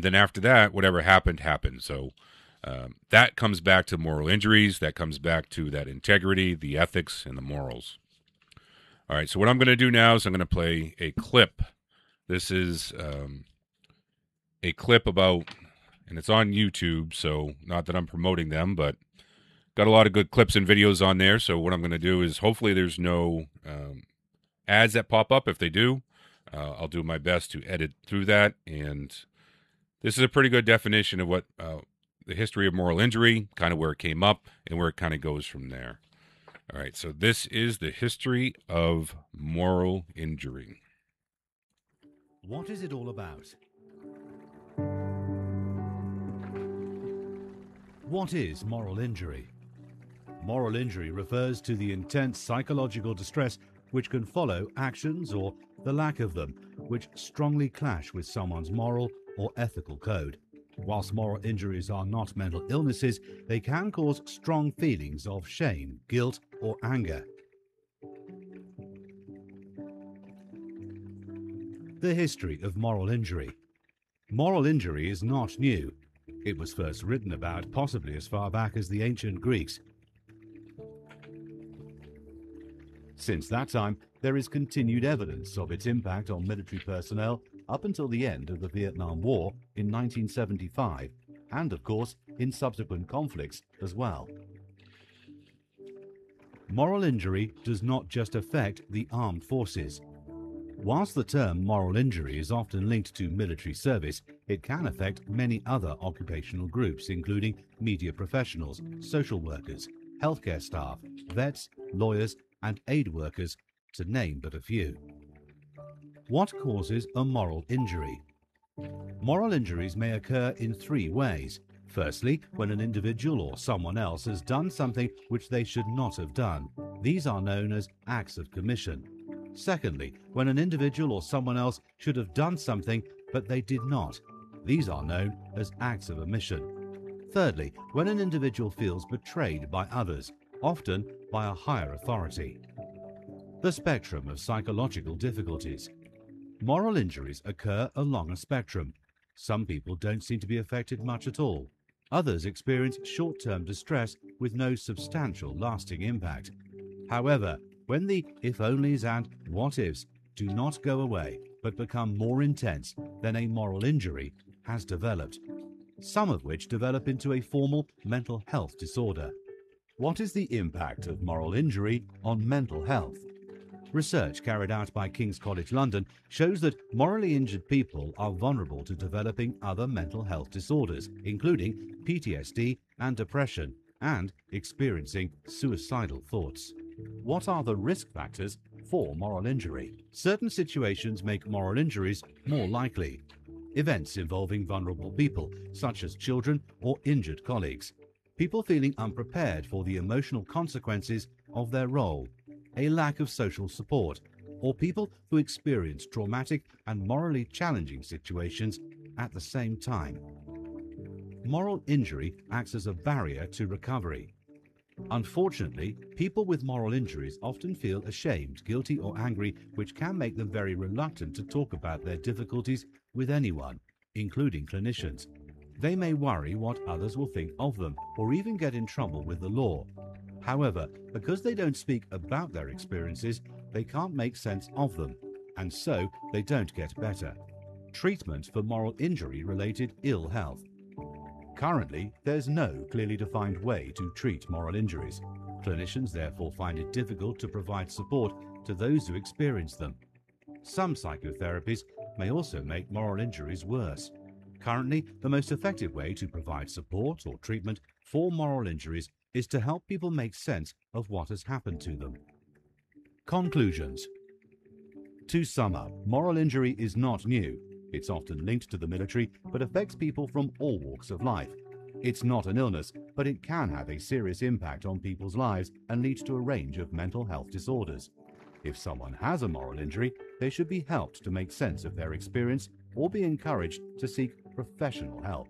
And then after that, whatever happened, happened. So that comes back to moral injuries. That comes back to that integrity, the ethics, and the morals. All right, so what I'm going to do now is I'm going to play a clip. This is a clip about, and it's on YouTube, so not that I'm promoting them, but got a lot of good clips and videos on there. So what I'm going to do is hopefully there's no ads that pop up. If they do, I'll do my best to edit through that. And this is a pretty good definition of what the history of moral injury, kind of where it came up and where it kind of goes from there. All right, so this is the history of moral injury. What is it all about? What is moral injury? Moral injury refers to the intense psychological distress which can follow actions or the lack of them, which strongly clash with someone's moral or ethical code. Whilst moral injuries are not mental illnesses, they can cause strong feelings of shame, guilt, or anger. The history of moral injury. Moral injury is not new. It was first written about possibly as far back as the ancient Greeks. Since that time, there is continued evidence of its impact on military personnel up until the end of the Vietnam War in 1975, and of course in subsequent conflicts as well. Moral injury does not just affect the armed forces. Whilst the term moral injury is often linked to military service, it can affect many other occupational groups, including media professionals, social workers, healthcare staff, vets, lawyers, and aid workers, to name but a few. What causes a moral injury? Moral injuries may occur in three ways. Firstly, when an individual or someone else has done something which they should not have done. These are known as acts of commission. Secondly, when an individual or someone else should have done something but they did not. These are known as acts of omission. Thirdly, when an individual feels betrayed by others, often by a higher authority. The spectrum of psychological difficulties. Moral injuries occur along a spectrum. Some people don't seem to be affected much at all. Others experience short-term distress with no substantial lasting impact. However, when the if-onlys and what-ifs do not go away but become more intense, then a moral injury has developed, some of which develop into a formal mental health disorder. What is the impact of moral injury on mental health? Research carried out by King's College London shows that morally injured people are vulnerable to developing other mental health disorders, including PTSD and depression, and experiencing suicidal thoughts. What are the risk factors for moral injury? Certain situations make moral injuries more likely. Events involving vulnerable people, such as children or injured colleagues. People feeling unprepared for the emotional consequences of their role. A lack of social support, or people who experience traumatic and morally challenging situations at the same time. Moral injury acts as a barrier to recovery. Unfortunately, people with moral injuries often feel ashamed, guilty, or angry, which can make them very reluctant to talk about their difficulties with anyone, including clinicians. They may worry what others will think of them, or even get in trouble with the law. However, because they don't speak about their experiences, they can't make sense of them, and so they don't get better. Treatment for moral injury-related ill health. Currently, there's no clearly defined way to treat moral injuries. Clinicians therefore find it difficult to provide support to those who experience them. Some psychotherapies may also make moral injuries worse. Currently, the most effective way to provide support or treatment for moral injuries is to help people make sense of what has happened to them. Conclusions. To sum up, moral injury is not new. It's often linked to the military, but affects people from all walks of life. It's not an illness, but it can have a serious impact on people's lives and lead to a range of mental health disorders. If someone has a moral injury, they should be helped to make sense of their experience or be encouraged to seek professional help.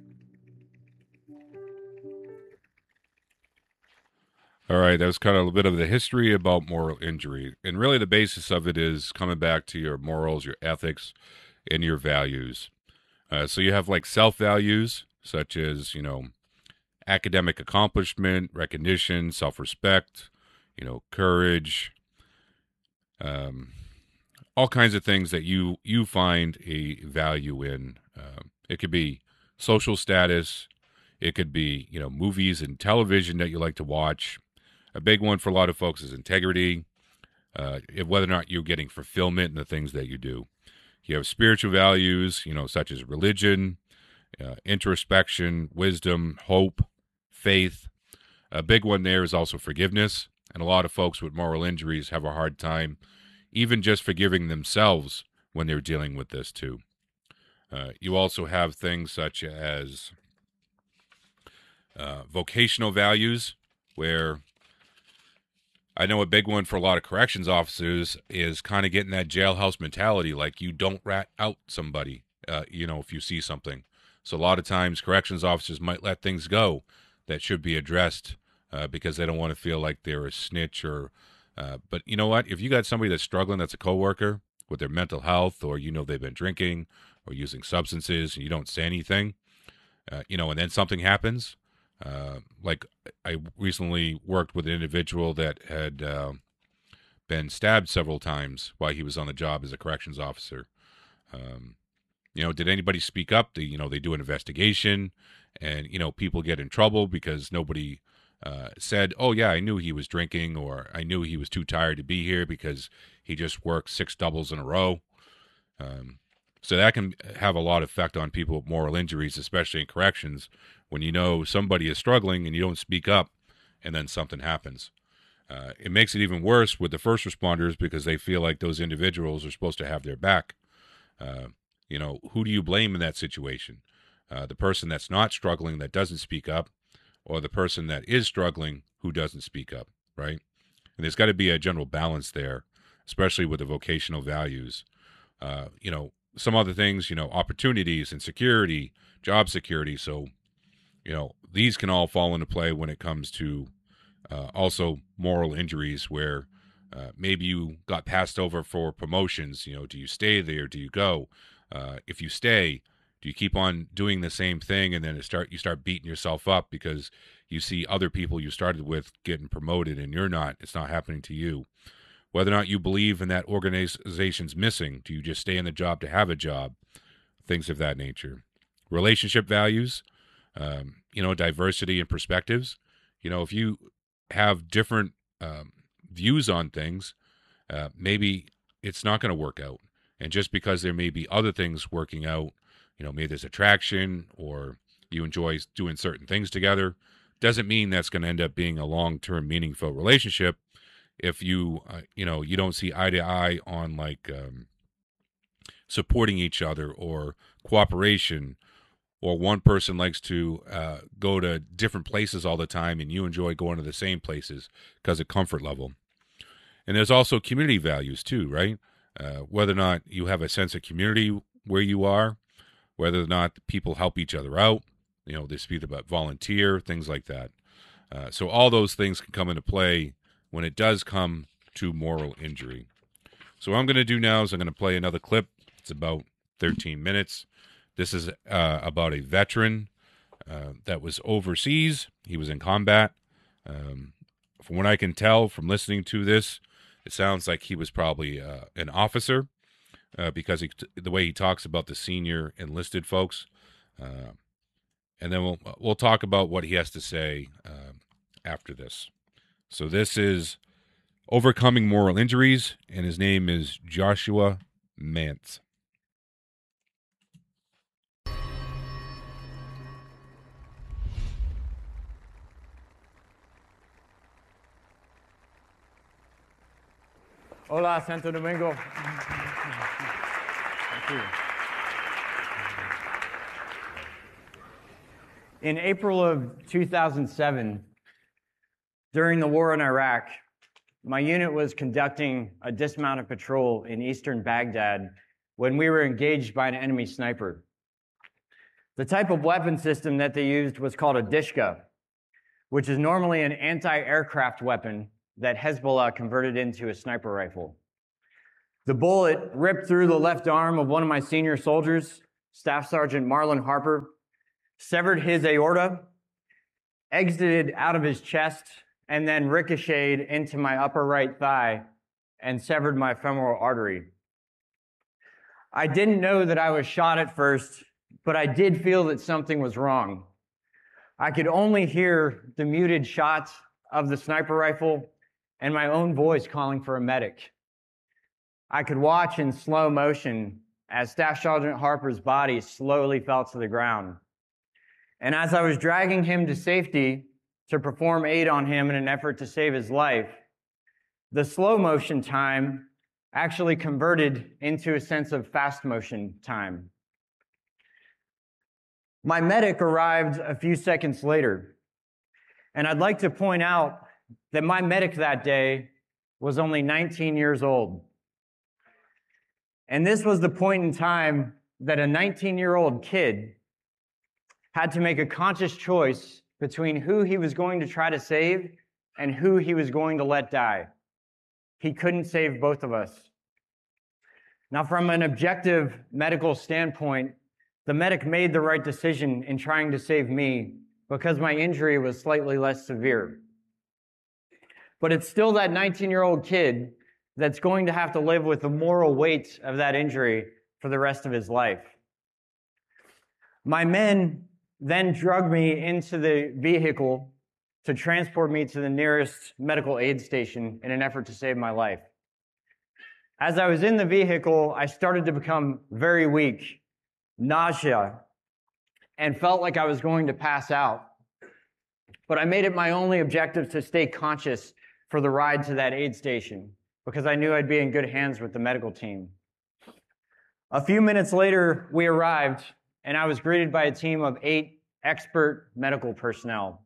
All right, that was kind of a bit of the history about moral injury. And really the basis of it is coming back to your morals, your ethics, and your values. So you have like self-values, such as, academic accomplishment, recognition, self-respect, courage, um, all kinds of things that you find a value in. It could be social status. It could be, movies and television that you like to watch. A big one for a lot of folks is integrity, whether or not you're getting fulfillment in the things that you do. You have spiritual values, such as religion, introspection, wisdom, hope, faith. A big one there is also forgiveness. And a lot of folks with moral injuries have a hard time even just forgiving themselves when they're dealing with this too. You also have things such as vocational values, where I know a big one for a lot of corrections officers is kind of getting that jailhouse mentality, like you don't rat out somebody, if you see something. So a lot of times corrections officers might let things go that should be addressed because they don't want to feel like they're a snitch or but you know what? If you got somebody that's struggling, that's a coworker with their mental health, or they've been drinking or using substances, and you don't say anything, and then something happens. Like I recently worked with an individual that had been stabbed several times while he was on the job as a corrections officer. Did anybody speak up? They do an investigation, and people get in trouble because nobody said, "Oh yeah, I knew he was drinking," or "I knew he was too tired to be here because he just worked 6 doubles in a row." So that can have a lot of effect on people with moral injuries, especially in corrections, when somebody is struggling and you don't speak up, and then something happens. It makes it even worse with the first responders because they feel like those individuals are supposed to have their back. Who do you blame in that situation? The person that's not struggling that doesn't speak up, or the person that is struggling who doesn't speak up, right? And there's got to be a general balance there, especially with the vocational values. Some other things, opportunities and security, job security. So, these can all fall into play when it comes to also moral injuries where maybe you got passed over for promotions. Do you stay there? Do you go? If you stay, do you keep on doing the same thing, and then you start beating yourself up because you see other people you started with getting promoted and you're not? It's not happening to you. Whether or not you believe in that organization's missing, do you just stay in the job to have a job? Things of that nature. Relationship values, diversity and perspectives. If you have different views on things, maybe it's not going to work out. And just because there may be other things working out, maybe there's attraction or you enjoy doing certain things together, doesn't mean that's going to end up being a long-term meaningful relationship if you don't see eye to eye on supporting each other or cooperation, or one person likes to go to different places all the time and you enjoy going to the same places because of comfort level. And there's also community values too, right? Whether or not you have a sense of community where you are, whether or not people help each other out, they speak about volunteer, things like that. So all those things can come into play when it does come to moral injury. So what I'm going to do now is I'm going to play another clip. It's about 13 minutes. This is about a veteran that was overseas. He was in combat. From what I can tell from listening to this, it sounds like he was probably an officer because the way he talks about the senior enlisted folks. And then we'll talk about what he has to say after this. So this is Overcoming Moral Injuries, and his name is Joshua Mantz. Hola, Santo Domingo. Thank you. In April of 2007, during the war in Iraq, my unit was conducting a dismounted patrol in eastern Baghdad when we were engaged by an enemy sniper. The type of weapon system that they used was called a Dishka, which is normally an anti-aircraft weapon that Hezbollah converted into a sniper rifle. The bullet ripped through the left arm of one of my senior soldiers Staff Sergeant Marlon Harper, severed his aorta, exited out of his chest, and then ricocheted into my upper right thigh and severed my femoral artery. I didn't know that I was shot at first, but I did feel that something was wrong. I could only hear the muted shots of the sniper rifle and my own voice calling for a medic. I could watch in slow motion as Staff Sergeant Harper's body slowly fell to the ground. And as I was dragging him to safety to perform aid on him in an effort to save his life, the slow motion time actually converted into a sense of fast motion time. My medic arrived a few seconds later, and I'd like to point out that my medic that day was only 19 years old. And this was the point in time that a 19-year-old kid had to make a conscious choice between who he was going to try to save and who he was going to let die. He couldn't save both of us. Now, from an objective medical standpoint, the medic made the right decision in trying to save me because my injury was slightly less severe. But it's still that 19-year-old kid that's going to have to live with the moral weight of that injury for the rest of his life. My men then drugged me into the vehicle to transport me to the nearest medical aid station in an effort to save my life. As I was in the vehicle, I started to become very weak, nausea, and felt like I was going to pass out. But I made it my only objective to stay conscious for the ride to that aid station because I knew I'd be in good hands with the medical team. A few minutes later, we arrived, and I was greeted by a team of 8 expert medical personnel.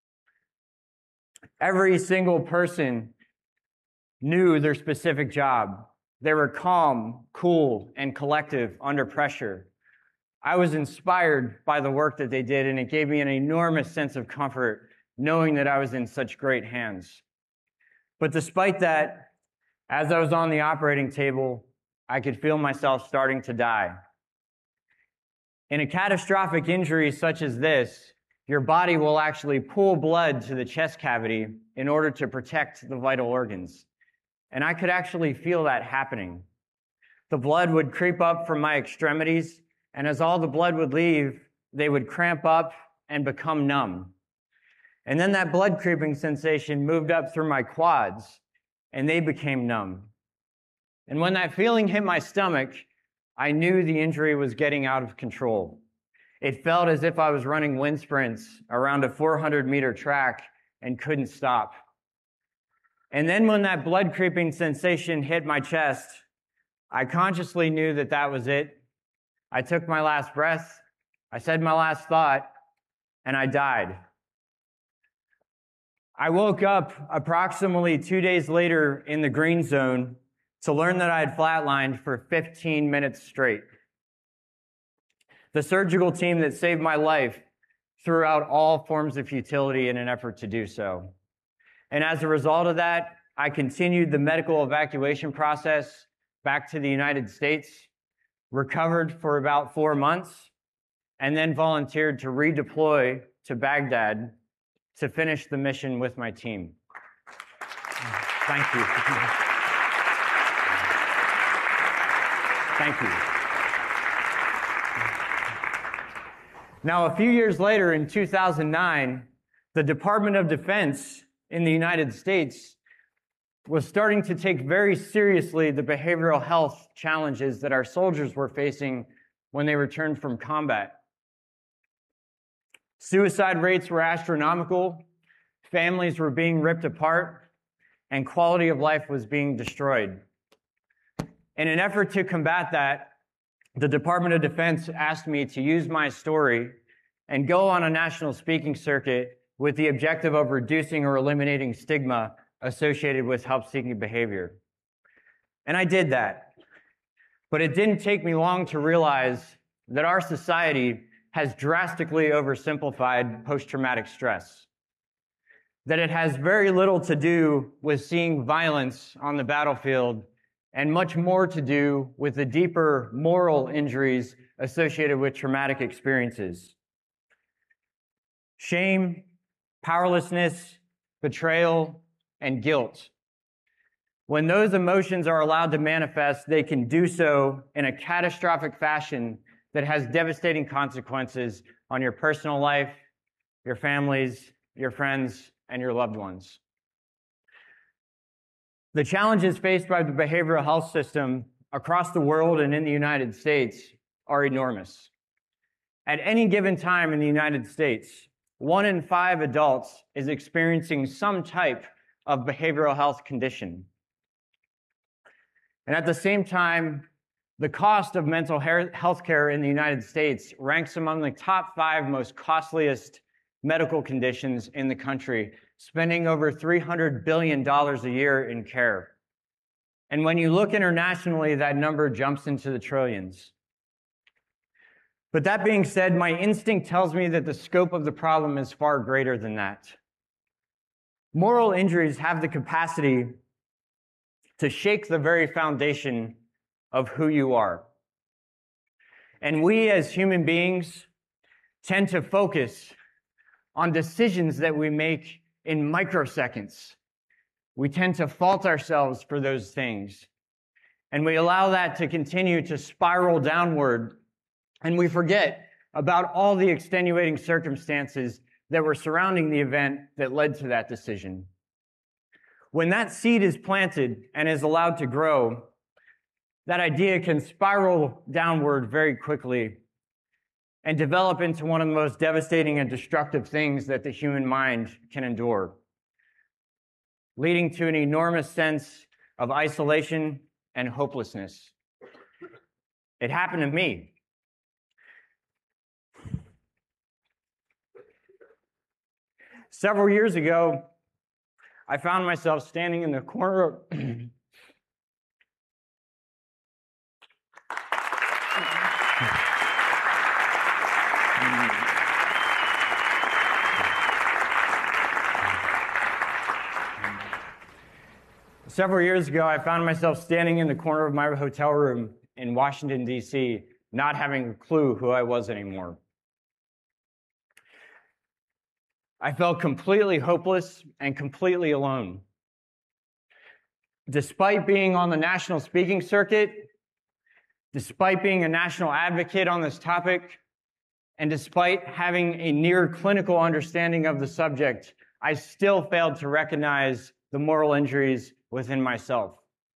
Every single person knew their specific job. They were calm, cool, and collective under pressure. I was inspired by the work that they did, and it gave me an enormous sense of comfort knowing that I was in such great hands. But despite that, as I was on the operating table, I could feel myself starting to die. In a catastrophic injury such as this, your body will actually pull blood to the chest cavity in order to protect the vital organs. And I could actually feel that happening. The blood would creep up from my extremities, and as all the blood would leave, they would cramp up and become numb. And then that blood creeping sensation moved up through my quads, and they became numb. And when that feeling hit my stomach, I knew the injury was getting out of control. It felt as if I was running wind sprints around a 400-meter track and couldn't stop. And then when that blood creeping sensation hit my chest, I consciously knew that that was it. I took my last breath, I said my last thought, and I died. I woke up approximately 2 days later in the green zone to learn that I had flatlined for 15 minutes straight. The surgical team that saved my life threw out all forms of futility in an effort to do so. And as a result of that, I continued the medical evacuation process back to the United States, recovered for about 4 months, and then volunteered to redeploy to Baghdad to finish the mission with my team. Thank you. Thank you. Now, a few years later, in 2009, the Department of Defense in the United States was starting to take very seriously the behavioral health challenges that our soldiers were facing when they returned from combat. Suicide rates were astronomical, families were being ripped apart, and quality of life was being destroyed. In an effort to combat that, the Department of Defense asked me to use my story and go on a national speaking circuit with the objective of reducing or eliminating stigma associated with help-seeking behavior. And I did that. But it didn't take me long to realize that our society has drastically oversimplified post-traumatic stress. That it has very little to do with seeing violence on the battlefield and much more to do with the deeper moral injuries associated with traumatic experiences. Shame, powerlessness, betrayal, and guilt. When those emotions are allowed to manifest, they can do so in a catastrophic fashion that has devastating consequences on your personal life, your families, your friends, and your loved ones. The challenges faced by the behavioral health system across the world and in the United States are enormous. At any given time in the United States, 1 in 5 adults is experiencing some type of behavioral health condition. And at the same time, the cost of mental health care in the United States ranks among the top 5 most costliest medical conditions in the country, spending over $300 billion a year in care. And when you look internationally, that number jumps into the trillions. But that being said, my instinct tells me that the scope of the problem is far greater than that. Moral injuries have the capacity to shake the very foundation of who you are. And we as human beings tend to focus on decisions that we make in microseconds. We tend to fault ourselves for those things. And we allow that to continue to spiral downward. And we forget about all the extenuating circumstances that were surrounding the event that led to that decision. When that seed is planted and is allowed to grow, that idea can spiral downward very quickly and develop into one of the most devastating and destructive things that the human mind can endure, leading to an enormous sense of isolation and hopelessness. It happened to me. Several years ago, I found myself standing in the corner of Several years ago, I found myself standing in the corner of my hotel room in Washington, D.C., not having a clue who I was anymore. I felt completely hopeless and completely alone. Despite being on the national speaking circuit, despite being a national advocate on this topic, and despite having a near clinical understanding of the subject, I still failed to recognize the moral injuries within myself.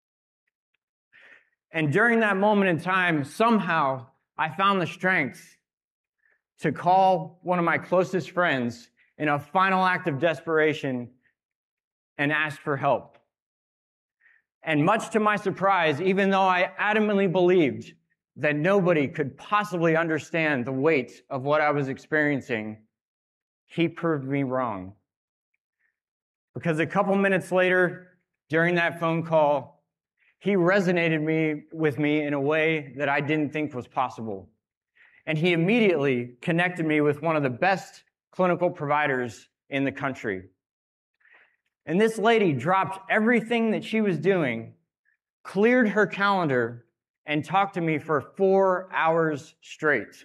And during that moment in time, somehow I found the strength to call one of my closest friends in a final act of desperation and ask for help. And much to my surprise, even though I adamantly believed that nobody could possibly understand the weight of what I was experiencing, he proved me wrong. Because a couple minutes later, during that phone call, he resonated with me in a way that I didn't think was possible. And he immediately connected me with one of the best clinical providers in the country. And this lady dropped everything that she was doing, cleared her calendar, and talked to me for 4 hours straight.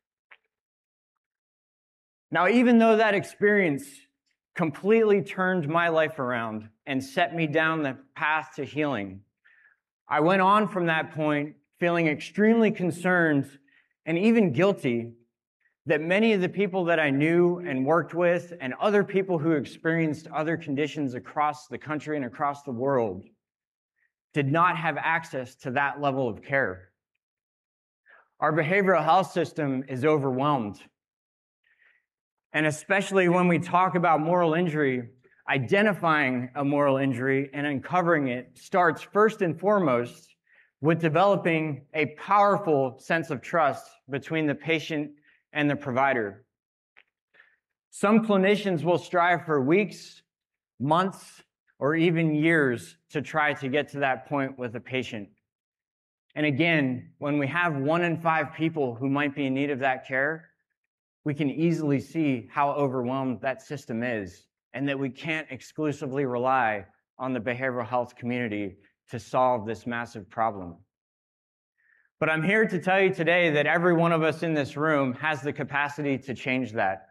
Now, even though that experience completely turned my life around and set me down the path to healing, I went on from that point feeling extremely concerned and even guilty that many of the people that I knew and worked with and other people who experienced other conditions across the country and across the world did not have access to that level of care. Our behavioral health system is overwhelmed. And especially when we talk about moral injury, identifying a moral injury and uncovering it starts first and foremost with developing a powerful sense of trust between the patient and the provider. Some clinicians will strive for weeks, months, or even years to try to get to that point with a patient. And again, when we have 1 in 5 people who might be in need of that care, we can easily see how overwhelmed that system is, and that we can't exclusively rely on the behavioral health community to solve this massive problem. But I'm here to tell you today that every one of us in this room has the capacity to change that.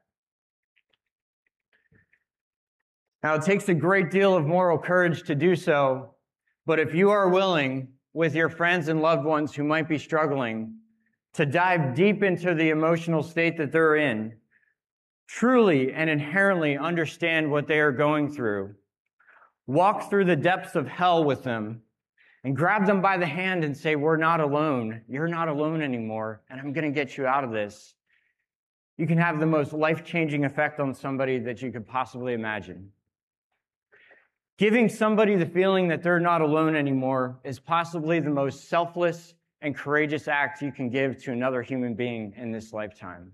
Now, it takes a great deal of moral courage to do so, but if you are willing, with your friends and loved ones who might be struggling, to dive deep into the emotional state that they're in, truly and inherently understand what they are going through, walk through the depths of hell with them, and grab them by the hand and say, we're not alone. You're not alone anymore, and I'm going to get you out of this. You can have the most life-changing effect on somebody that you could possibly imagine. Giving somebody the feeling that they're not alone anymore is possibly the most selfless and courageous act you can give to another human being in this lifetime.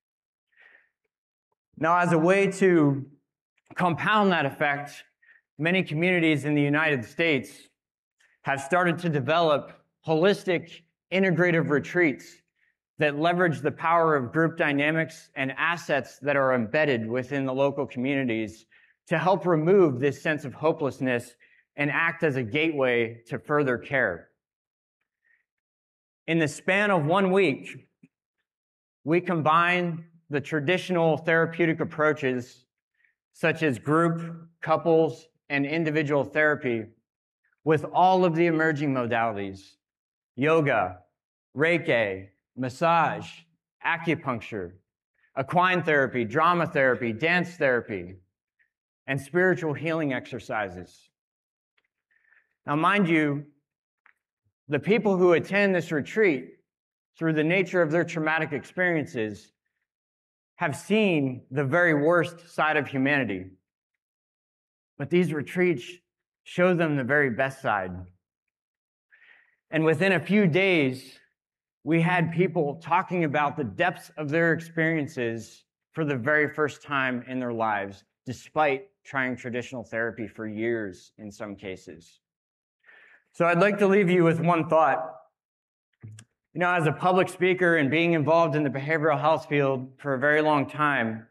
Now, as a way to compound that effect, many communities in the United States have started to develop holistic, integrative retreats that leverage the power of group dynamics and assets that are embedded within the local communities to help remove this sense of hopelessness and act as a gateway to further care. In the span of 1 week, we combine the traditional therapeutic approaches such as group, couples, and individual therapy with all of the emerging modalities: yoga, Reiki, massage, acupuncture, equine therapy, drama therapy, dance therapy, and spiritual healing exercises. Now, mind you, the people who attend this retreat, through the nature of their traumatic experiences, have seen the very worst side of humanity. But these retreats show them the very best side. And within a few days, we had people talking about the depths of their experiences for the very first time in their lives, despite trying traditional therapy for years in some cases. So I'd like to leave you with one thought. You know, as a public speaker and being involved in the behavioral health field for a very long time,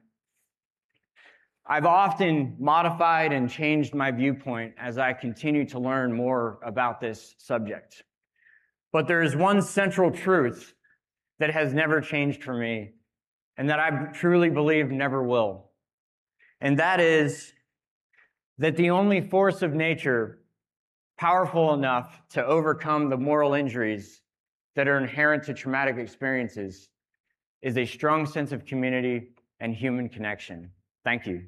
I've often modified and changed my viewpoint as I continue to learn more about this subject. But there is one central truth that has never changed for me, and that I truly believe never will. And that is that the only force of nature powerful enough to overcome the moral injuries that are inherent to traumatic experiences is a strong sense of community and human connection. Thank you.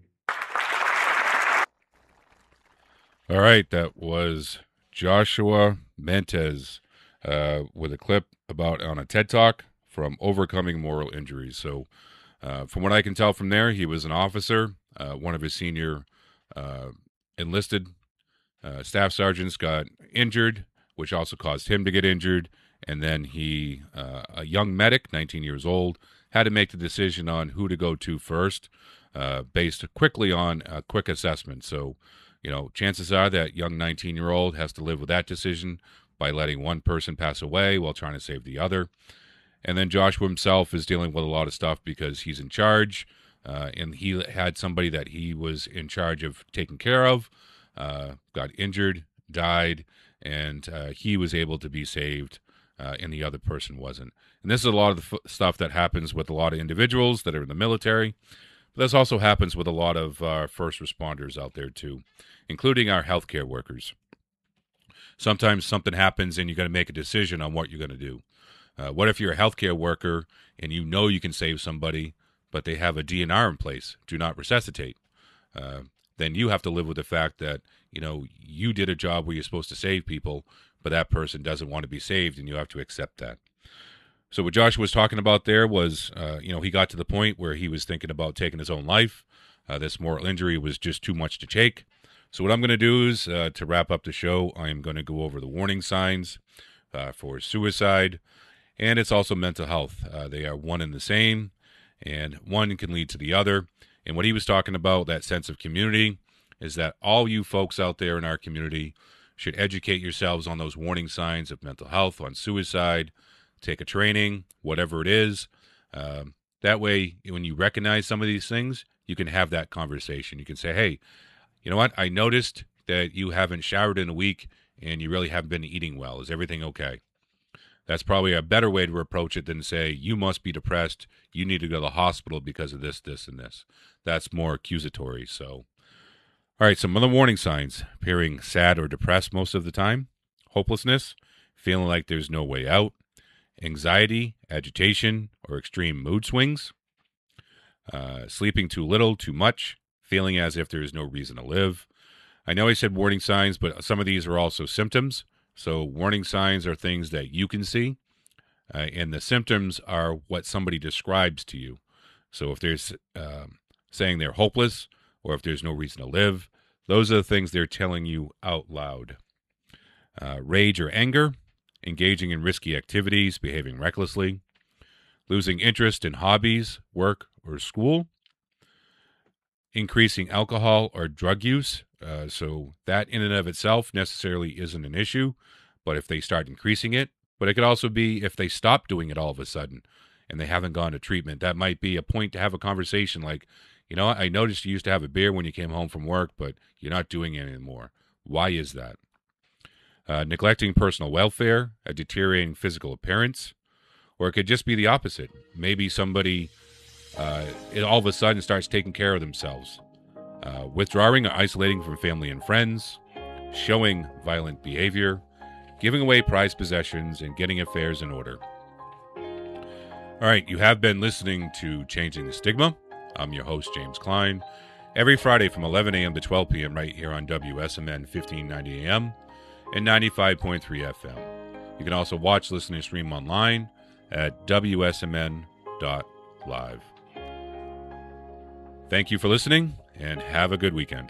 All right, that was Joshua Mentes with a clip about on a TED Talk from overcoming moral injuries. So from what I can tell from there, he was an officer. One of his senior enlisted staff sergeants got injured, which also caused him to get injured. And then he, a young medic, 19 years old, had to make the decision on who to go to first, based quickly on a quick assessment. So, you know, chances are that young 19-year-old has to live with that decision by letting one person pass away while trying to save the other. And then Joshua himself is dealing with a lot of stuff because he's in charge, and he had somebody that he was in charge of taking care of, got injured, died, and he was able to be saved, and the other person wasn't. And this is a lot of the stuff that happens with a lot of individuals that are in the military. But this also happens with a lot of first responders out there too, including our healthcare workers. Sometimes something happens and you got to make a decision on what you're going to do. What if you're a healthcare worker and you know you can save somebody, but they have a DNR in place, do not resuscitate? Then you have to live with the fact that, you know, you did a job where you're supposed to save people, but that person doesn't want to be saved, and you have to accept that. So what Joshua was talking about there was, he got to the point where he was thinking about taking his own life. This moral injury was just too much to take. So what I'm going to do is, to wrap up the show, I'm going to go over the warning signs for suicide, and it's also mental health. They are one and the same, and one can lead to the other. And what he was talking about, that sense of community, is that all you folks out there in our community should educate yourselves on those warning signs of mental health, on suicide, take a training, whatever it is. That way, when you recognize some of these things, you can have that conversation. You can say, hey, you know what? I noticed that you haven't showered in a week and you really haven't been eating well. Is everything okay? That's probably a better way to approach it than say, you must be depressed. You need to go to the hospital because of this, this, and this. That's more accusatory. So, all right, some other warning signs. Appearing sad or depressed most of the time. Hopelessness. Feeling like there's no way out. Anxiety, agitation, or extreme mood swings. Sleeping too little, too much. Feeling as if there is no reason to live. I know I said warning signs, but some of these are also symptoms. So warning signs are things that you can see, and the symptoms are what somebody describes to you. So if there's saying they're hopeless, or if there's no reason to live, those are the things they're telling you out loud. Rage or anger, engaging in risky activities, behaving recklessly, losing interest in hobbies, work, or school, increasing alcohol or drug use. So that in and of itself necessarily isn't an issue, but if they start increasing it, but it could also be if they stop doing it all of a sudden and they haven't gone to treatment, that might be a point to have a conversation like, you know, I noticed you used to have a beer when you came home from work, but you're not doing it anymore. Why is that? Neglecting personal welfare, a deteriorating physical appearance, or it could just be the opposite. Maybe somebody all of a sudden starts taking care of themselves. Withdrawing or isolating from family and friends, showing violent behavior, giving away prized possessions, and getting affairs in order. All right, you have been listening to Changing the Stigma. I'm your host, James Klein. Every Friday from 11 a.m. to 12 p.m. right here on WSMN 1590 AM and 95.3 FM. You can also watch, listen, and stream online at WSMN.live. Thank you for listening, and have a good weekend.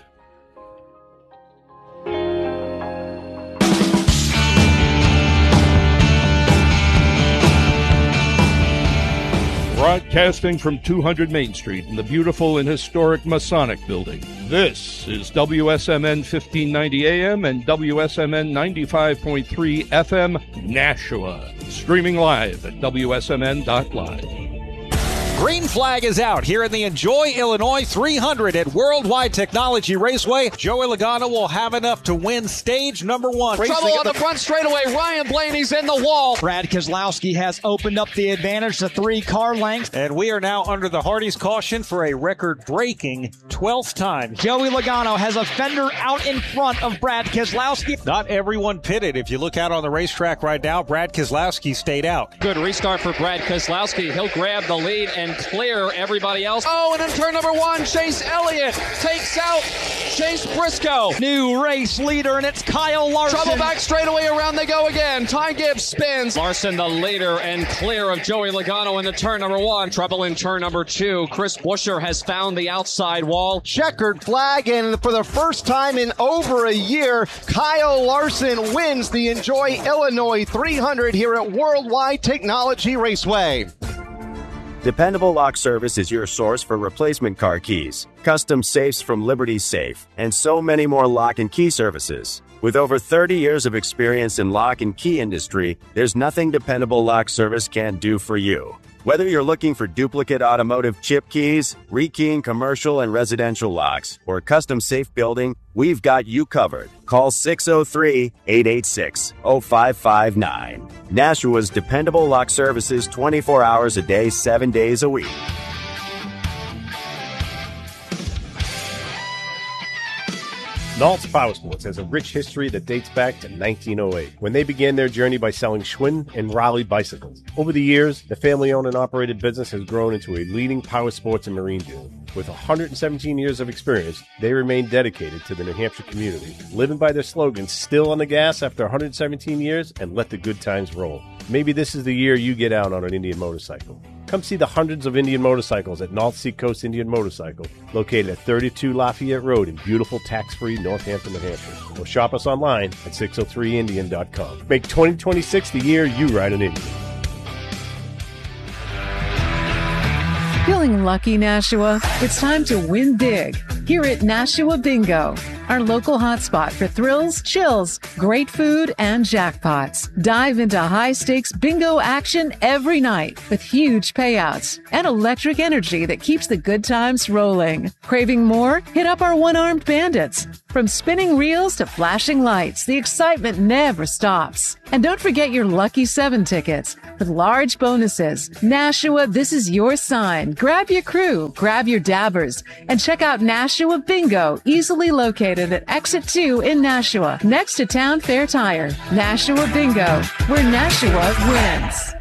Broadcasting from 200 Main Street in the beautiful and historic Masonic Building. This is WSMN 1590 AM and WSMN 95.3 FM, Nashua. Streaming live at WSMN.live. Green flag is out here in the Enjoy Illinois 300 at Worldwide Technology Raceway. Joey Logano will have enough to win stage number 1. Trouble on the front straightaway. Ryan Blaney's in the wall. Brad Keselowski has opened up the advantage to 3 car lengths. And we are now under the Hardy's caution for a record-breaking 12th time. Joey Logano has a fender out in front of Brad Keselowski. Not everyone pitted. If you look out on the racetrack right now, Brad Keselowski stayed out. Good restart for Brad Keselowski. He'll grab the lead and clear everybody else. Oh, and in turn number 1, Chase Elliott takes out Chase Briscoe. New race leader, and it's Kyle Larson. Trouble back straightaway, around they go again. Ty Gibbs spins. Larson the leader and clear of Joey Logano in the turn number 1. Trouble in turn number 2. Chris Buescher has found the outside wall. Checkered flag, and for the first time in over a year, Kyle Larson wins the Enjoy Illinois 300 here at Worldwide Technology Raceway. Dependable Lock Service is your source for replacement car keys, custom safes from Liberty Safe, and so many more lock and key services. With over 30 years of experience in lock and key industry, there's nothing Dependable Lock Service can't do for you. Whether you're looking for duplicate automotive chip keys, rekeying commercial and residential locks, or custom safe building, we've got you covered. Call 603-886-0559. Nashua's Dependable Lock Services 24 hours a day, 7 days a week. Nault's Powersports has a rich history that dates back to 1908, when they began their journey by selling Schwinn and Raleigh bicycles. Over the years, the family-owned and operated business has grown into a leading powersports and marine dealer. With 117 years of experience, they remain dedicated to the New Hampshire community, living by their slogan, still on the gas after 117 years and let the good times roll. Maybe this is the year you get out on an Indian motorcycle. Come see the hundreds of Indian motorcycles at North Seacoast Indian Motorcycle, located at 32 Lafayette Road in beautiful tax-free Northampton, New Hampshire. Or shop us online at 603indian.com. Make 2026 the year you ride an Indian. Feeling lucky, Nashua? It's time to win big here at Nashua Bingo. our local hotspot for thrills, chills, great food, and jackpots. Dive into high-stakes bingo action every night with huge payouts and electric energy that keeps the good times rolling. Craving more? Hit up our one-armed bandits. From spinning reels to flashing lights, the excitement never stops. And don't forget your Lucky 7 tickets with large bonuses. Nashua, this is your sign. Grab your crew, grab your dabbers, and check out Nashua Bingo, easily located at Exit 2 in Nashua, next to Town Fair Tire. Nashua Bingo, where Nashua wins.